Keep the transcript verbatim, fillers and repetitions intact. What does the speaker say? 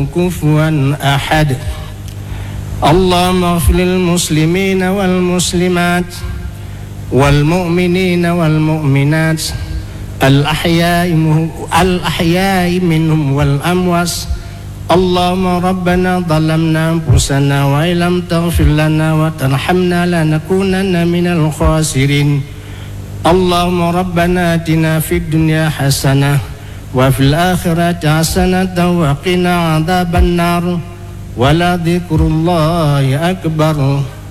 كفوا أحد. اللهم اغفر للمسلمين والمسلمات والمؤمنين والمؤمنات الأحياء الأحياء منهم والأموات. اللهم ربنا ظلمنا أنفسنا وإن لم تغفر لنا وترحمنا لنكونن من الخاسرين. اللهم ربنا آتنا في الدنيا حسنة وفي الآخرة حسنة وقنا عذاب النار ولذكر الله أكبر.